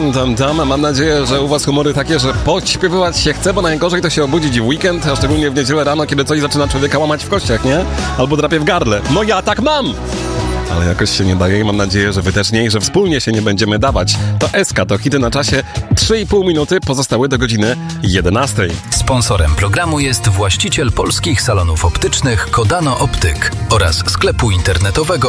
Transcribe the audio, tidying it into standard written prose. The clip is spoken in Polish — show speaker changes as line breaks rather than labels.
tam. Mam nadzieję, że u was humory takie, że podśpiewywać się chce, bo najgorzej to się obudzić w weekend, a szczególnie w niedzielę rano, kiedy coś zaczyna człowieka łamać w kościach, nie? Albo drapie w gardle. No ja tak mam! Ale jakoś się nie daje i mam nadzieję, że wy też nie i że wspólnie się nie będziemy dawać. To SK, to hity na czasie. 3,5 minuty pozostały do godziny 11.
Sponsorem programu jest właściciel polskich salonów optycznych Kodano Optyk oraz sklepu internetowego